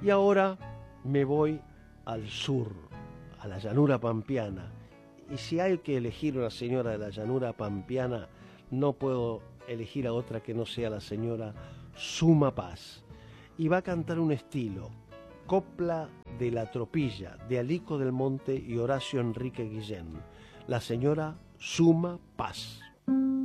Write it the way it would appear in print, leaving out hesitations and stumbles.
Y ahora me voy al sur, a la llanura pampeana. Y si hay que elegir una señora de la llanura pampeana, no puedo elegir a otra que no sea la señora Suma Paz. Y va a cantar un estilo, copla de la tropilla, de Alico del Monte y Horacio Enrique Guillén, la señora Suma Paz.